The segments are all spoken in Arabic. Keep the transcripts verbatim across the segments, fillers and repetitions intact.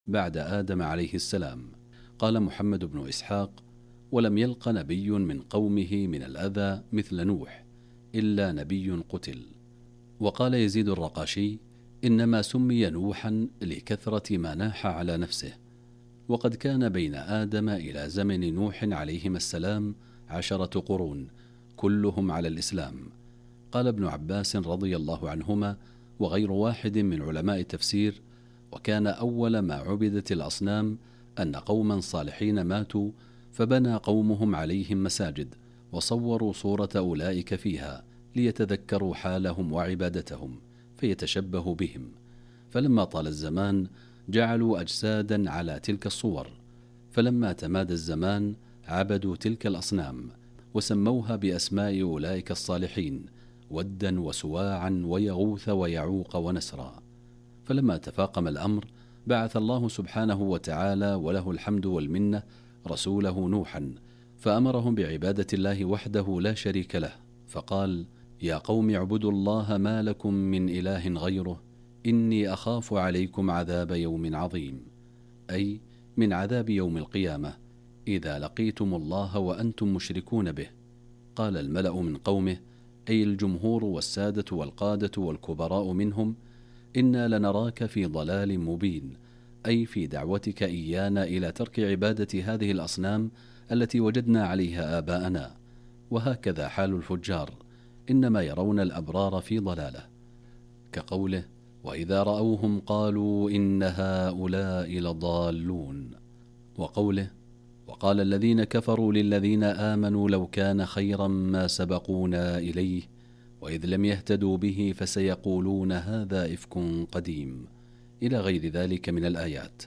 بعد آدم عليه السلام. قال محمد بن إسحاق: ولم يلق نبي من قومه من الأذى مثل نوح إلا نبي قتل. وقال يزيد الرقاشي: إنما سمي نوحا لكثرة ما ناح على نفسه، وقد كان بين آدم إلى زمن نوح عليهما السلام عشرة قرون كلهم على الإسلام. قال ابن عباس رضي الله عنهما وغير واحد من علماء التفسير: وكان أول ما عبدت الأصنام أن قوما صالحين ماتوا فبنى قومهم عليهم مساجد وصوروا صورة أولئك فيها ليتذكروا حالهم وعبادتهم فيتشبهوا بهم، فلما طال الزمان جعلوا أجسادا على تلك الصور، فلما تمادى الزمان عبدوا تلك الأصنام وسموها بأسماء أولئك الصالحين: ودا وسواعا ويغوث ويعوق ونسرا. فلما تفاقم الأمر بعث الله سبحانه وتعالى وله الحمد والمنة رسوله نوحا، فأمرهم بعبادة الله وحده لا شريك له، فقال: يا قوم اعبدوا الله ما لكم من إله غيره إني أخاف عليكم عذاب يوم عظيم، أي من عذاب يوم القيامة إذا لقيتم الله وأنتم مشركون به. قال الملأ من قومه، أي الجمهور والسادة والقادة والكبراء منهم: إنا لنراك في ضلال مبين، أي في دعوتك إيانا إلى ترك عبادة هذه الأصنام التي وجدنا عليها آباءنا. وهكذا حال الفجار، إنما يرون الأبرار في ضلاله، كقوله: وإذا رأوهم قالوا إن هؤلاء لضالون. وقوله: وقال الذين كفروا للذين آمنوا لو كان خيرا ما سبقونا إليه وإذ لم يهتدوا به فسيقولون هذا إفك قديم، إلى غير ذلك من الآيات.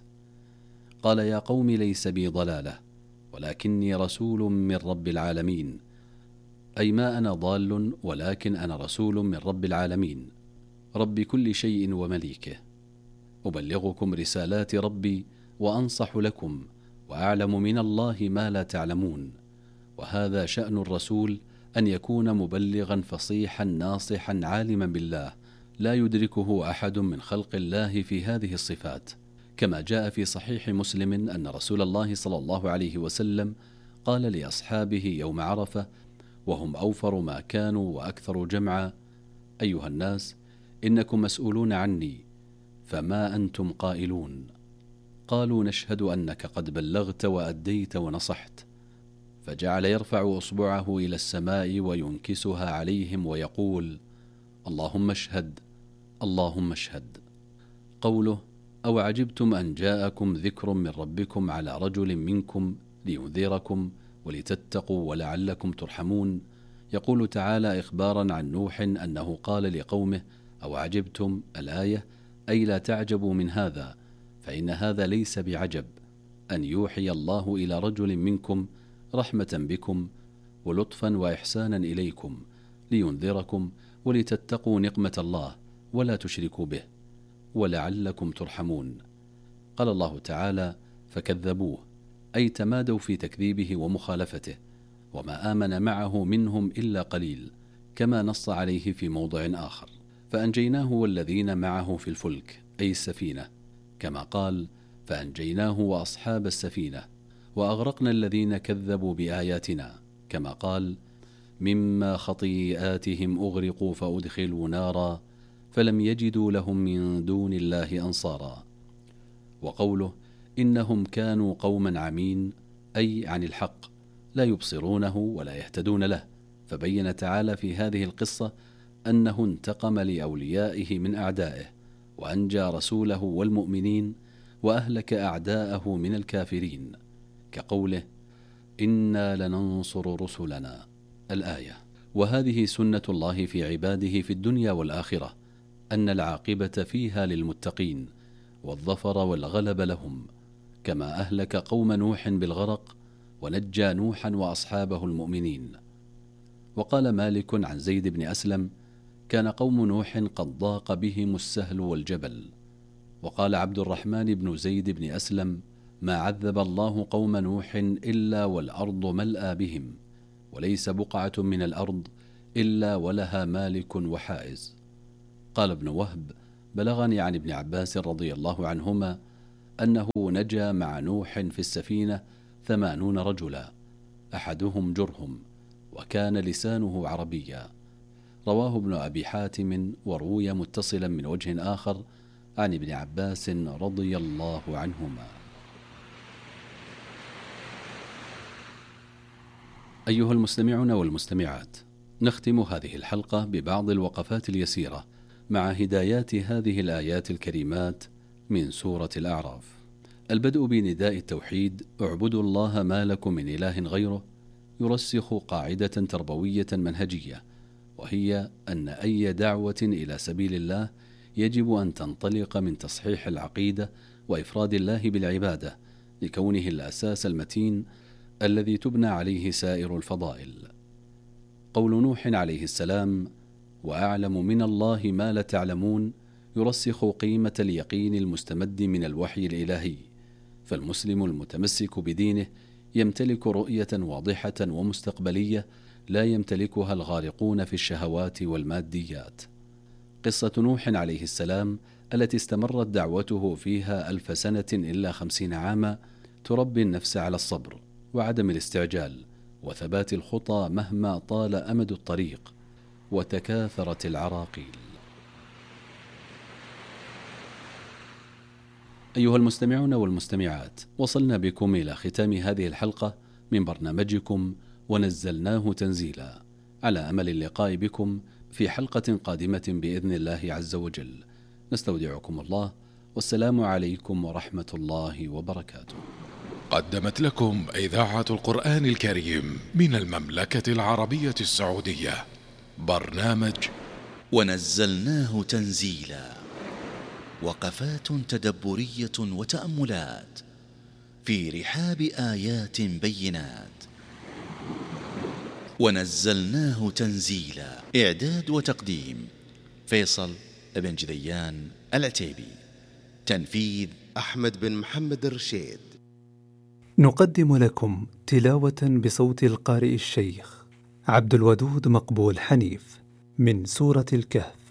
قال: يا قوم ليس بي ضلالة ولكني رسول من رب العالمين، أي ما أنا ضال ولكن أنا رسول من رب العالمين رب كل شيء ومليكه، أبلغكم رسالات ربي وأنصح لكم وأعلم من الله ما لا تعلمون. وهذا شأن الرسول، أن يكون مبلغا فصيحا ناصحا عالما بالله لا يدركه أحد من خلق الله في هذه الصفات، كما جاء في صحيح مسلم أن رسول الله صلى الله عليه وسلم قال لأصحابه يوم عرفة وهم أوفر ما كانوا وأكثر جمعا: أيها الناس، إنكم مسؤولون عني، فما أنتم قائلون؟ قالوا: نشهد أنك قد بلغت وأديت ونصحت. فجعل يرفع أصبعه إلى السماء وينكسها عليهم ويقول: اللهم اشهد، اللهم اشهد. قوله: أو عجبتم أن جاءكم ذكر من ربكم على رجل منكم لينذركم ولتتقوا ولعلكم ترحمون، يقول تعالى إخبارا عن نوح أنه قال لقومه: أو عجبتم، الآية، أي لا تعجبوا من هذا، فإن هذا ليس بعجب، أن يوحي الله إلى رجل منكم رحمة بكم ولطفا وإحسانا إليكم لينذركم ولتتقوا نقمة الله ولا تشركوا به ولعلكم ترحمون. قال الله تعالى: فكذبوه، أي تمادوا في تكذيبه ومخالفته، وما آمن معه منهم إلا قليل، كما نص عليه في موضع آخر: فأنجيناه والذين معه في الفلك، أي السفينة، كما قال: فأنجيناه وأصحاب السفينة وأغرقنا الذين كذبوا بآياتنا، كما قال: مما خطيئاتهم أغرقوا فأدخلوا نارا فلم يجدوا لهم من دون الله أنصارا. وقوله: إنهم كانوا قوما عمين، أي عن الحق لا يبصرونه ولا يهتدون له، فبين تعالى في هذه القصة أنه انتقم لأوليائه من أعدائه وأنجى رسوله والمؤمنين وأهلك أعداءه من الكافرين، كقوله: إنا لننصر رسلنا، الآية. وهذه سنة الله في عباده في الدنيا والآخرة، أن العاقبة فيها للمتقين والظفر والغلب لهم، كما أهلك قوم نوح بالغرق ونجى نوحا وأصحابه المؤمنين. وقال مالك عن زيد بن أسلم: كان قوم نوح قد ضاق بهم السهل والجبل. وقال عبد الرحمن بن زيد بن أسلم: ما عذب الله قوم نوح إلا والأرض ملأى بهم، وليس بقعة من الأرض إلا ولها مالك وحائز. قال ابن وهب: بلغني عن ابن عباس رضي الله عنهما أنه نجا مع نوح في السفينة ثمانون رجلا، أحدهم جرهم، وكان لسانه عربيا. رواه ابن أبي حاتم، وروي متصلا من وجه آخر عن ابن عباس رضي الله عنهما. أيها المستمعون والمستمعات، نختم هذه الحلقة ببعض الوقفات اليسيرة مع هدايات هذه الآيات الكريمات من سورة الأعراف. البدء بنداء التوحيد: اعبدوا الله ما لكم من إله غيره، يرسخ قاعدة تربوية منهجية، وهي أن أي دعوة إلى سبيل الله يجب أن تنطلق من تصحيح العقيدة وإفراد الله بالعبادة، لكونه الأساس المتين الذي تبنى عليه سائر الفضائل. قول نوح عليه السلام: وأعلم من الله ما لا تعلمون، يرسخ قيمة اليقين المستمد من الوحي الإلهي، فالمسلم المتمسك بدينه يمتلك رؤية واضحة ومستقبلية لا يمتلكها الغارقون في الشهوات والماديات. قصة نوح عليه السلام التي استمرت دعوته فيها ألف سنة إلا خمسين عاما تربي النفس على الصبر وعدم الاستعجال وثبات الخطى مهما طال أمد الطريق وتكاثرت العراقيل. أيها المستمعون والمستمعات، وصلنا بكم إلى ختام هذه الحلقة من برنامجكم ونزلناه تنزيلا، على أمل اللقاء بكم في حلقة قادمة بإذن الله عز وجل. نستودعكم الله، والسلام عليكم ورحمة الله وبركاته. قدمت لكم إذاعة القرآن الكريم من المملكة العربية السعودية برنامج ونزلناه تنزيلا، وقفات تدبرية وتأملات في رحاب آيات بينات. ونزلناه تنزيلا، إعداد وتقديم فيصل بن جذيان العتيبي، تنفيذ أحمد بن محمد الرشيد. نقدم لكم تلاوة بصوت القارئ الشيخ عبد الودود مقبول حنيف من سورة الكهف.